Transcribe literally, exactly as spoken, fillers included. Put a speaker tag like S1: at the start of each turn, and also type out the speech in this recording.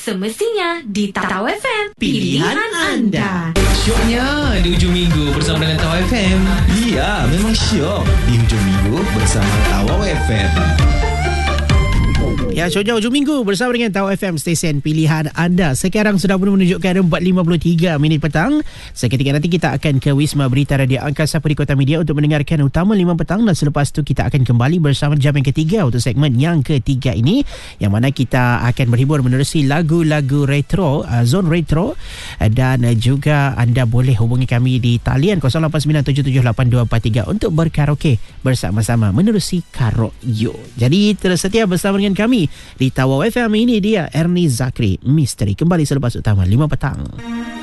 S1: semestinya di Tau F M. Pilihan anda.
S2: Syoknya di hujung minggu bersama dengan Tau F M.
S3: Ya, memang syok di hujung minggu bersama Tau F M.
S4: Ya, syoknya hujung minggu bersama dengan Tau F M, stesen pilihan anda. Sekarang sudah pun menunjukkan empat lima puluh tiga minit petang. Seketika nanti kita akan ke Wisma Berita Radio Angkasa Puri Kota Media untuk mendengarkan Utama lima petang, dan selepas tu kita akan kembali bersama jam yang ketiga untuk segmen yang ketiga ini, yang mana kita akan berhibur menerusi lagu-lagu retro, uh, zone retro, uh, dan uh, juga anda boleh hubungi kami di talian kosong lapan sembilan tujuh tujuh lapan dua empat tiga untuk berkaraoke bersama-sama menerusi Karo You. Jadi tersetia bersama dengan kami di Tau F M. Ini dia Ernie Zakri, Misteri. Kembali selepas Utama lima petang.